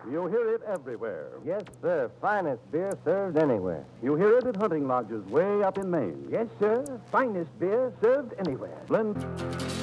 You hear it everywhere. Yes, sir. Finest beer served anywhere. You hear it at hunting lodges way up in Maine. Yes, sir. Finest beer served anywhere. Blend.